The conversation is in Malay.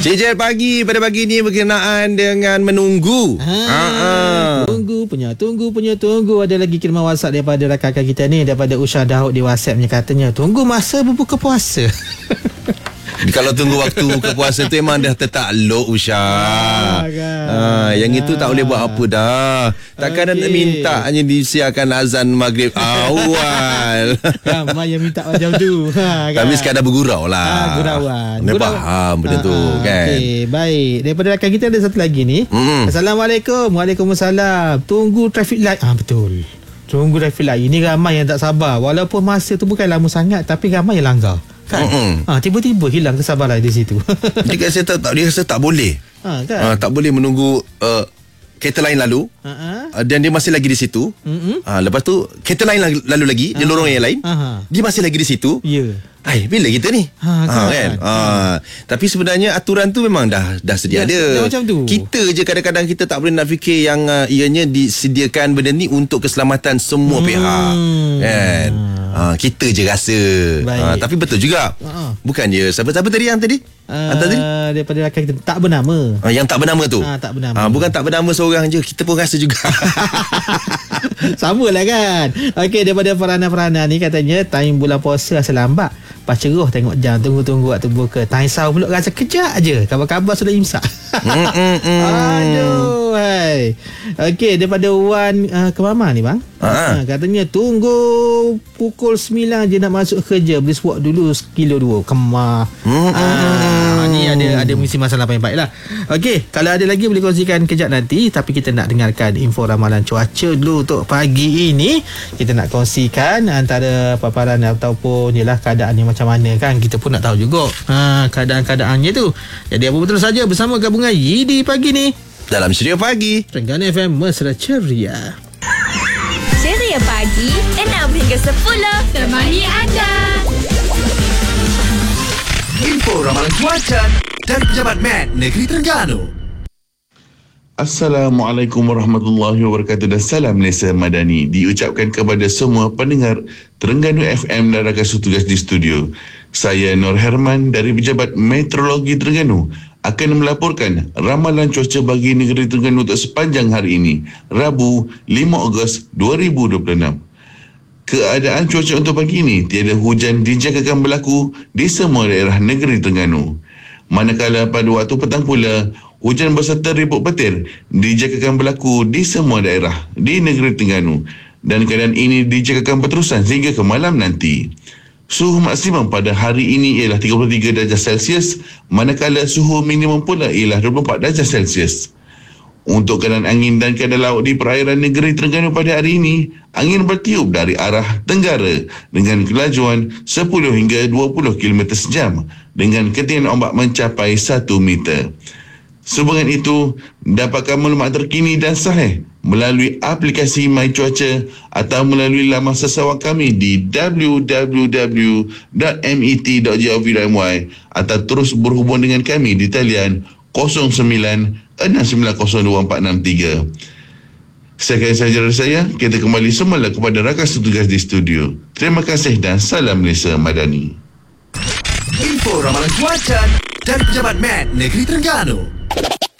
CJ pagi pada pagi ni berkenaan dengan menunggu. Tunggu. Ada lagi kiriman WhatsApp daripada rakan-rakan kita ni, daripada Usha Daud di WhatsAppnya, katanya tunggu masa berbuka puasa. Kalau tunggu waktu buka puasa tu memang dah tertakluk, Usha. Yang itu tak boleh buat apa dah. Takkan nak minta hanya disiarkan azan maghrib awal. Ramai yang minta macam tu. Tapi sekadar bergurau lah. Gurauan. Dia faham benda tu kan. Okey, baik. Daripada rakan kita ada satu lagi ni. Assalamualaikum. Waalaikumsalam. Tunggu traffic light. Betul. Tunggu traffic light. Ini ramai yang tak sabar. Walaupun masa tu bukan lama sangat, tapi ramai yang langgar. Kan? Tiba-tiba hilang kesabaran di situ. Dia rasa tak boleh. Kan? Tak boleh menunggu kereta lain lalu. Dan dia masih lagi di situ. Lepas tu kereta lain lalu lagi, dia lorong yang lain. Dia masih lagi di situ. Ya. Bila kita ni? Kan? Tapi sebenarnya aturan tu memang dah sedia ada. Macam tu. Kita je kadang-kadang kita tak boleh nak fikir yang ianya disediakan benda ni untuk keselamatan semua pihak. Kan? Kita je rasa. Tapi betul juga. Bukan je siapa tadi yang tadi? Daripada rakan kita tak bernama. Yang tak bernama tu. Tak bernama. Bukan tak bernama seorang je, kita pun rasa juga. Sama lah kan. Okey, daripada Farhana ni katanya time bulan puasa asal lambat. Pas ceroh tengok jam, tunggu waktu buka. Tak risau pula, rasa kejap je. Kabar-kabar sudah imsak. Aduh, hai. Okey, daripada Wan Kemama ni bang. Katanya tunggu pukul 9 je nak masuk kerja. Beli swap dulu kilo 2 Kemah. Ni ada mengisi masalah yang baik lah. Okey, kalau ada lagi boleh kongsikan kejap nanti. Tapi kita nak dengarkan info ramalan cuaca dulu untuk pagi ini. Kita nak kongsikan antara paparan ataupun ialah keadaan yang macam mana kan. Kita pun nak tahu juga keadaan-keadaannya tu. Jadi apa betul saja bersama gabungan Yidi pagi ni dalam Ceria Pagi Terengganu FM Mesra Ceria. Ceria Pagi 6 hingga 10 temani anda. Info ramalan cuaca dari Pejabat Met Negeri Terengganu. Assalamualaikum warahmatullahi wabarakatuh dan salam Malaysia Madani diucapkan kepada semua pendengar Terengganu FM dan rakan tugas di studio. Saya Nur Herman dari Pejabat Meteorologi Terengganu akan melaporkan ramalan cuaca bagi negeri Terengganu untuk sepanjang hari ini, Rabu 5 Ogos 2026. Keadaan cuaca untuk pagi ini, tiada hujan dijangkakan berlaku di semua daerah negeri Terengganu. Manakala pada waktu petang pula, hujan berserta ribut petir dijangkakan berlaku di semua daerah di negeri Terengganu dan keadaan ini dijangkakan berterusan hingga ke malam nanti. Suhu maksimum pada hari ini ialah 33 darjah Celsius, manakala suhu minimum pula ialah 24 darjah Celsius. Untuk keadaan angin dan keadaan laut di perairan negeri Terengganu pada hari ini, angin bertiup dari arah tenggara dengan kelajuan 10 hingga 20 km sejam dengan ketinggian ombak mencapai 1 meter. Sehubungan itu, dapatkan maklumat terkini dan sahih melalui aplikasi My Cuaca atau melalui laman sesawang kami di www.met.gov.my atau terus berhubung dengan kami di talian 0969024463. Sekian sahaja dari saya. Kita kembali semula kepada rakan setugas di studio. Terima kasih dan salam Malaysia Madani. Info ramalan cuaca dari Pejabat Met Negeri Terengganu.